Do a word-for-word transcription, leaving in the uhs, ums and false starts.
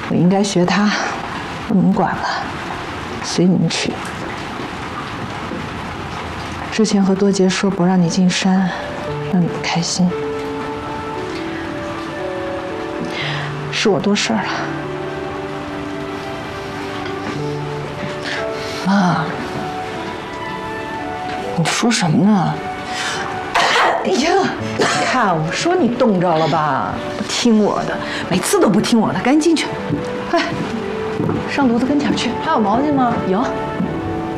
我应该学他，不能管了，随你们去。之前和多杰说不让你进山，让你不开心，是我多事儿了。妈，你说什么呢？哎呀，看我说你冻着了吧？不听我的，每次都不听我的，赶紧进去。快，上炉子跟前去。还有毛巾吗？有。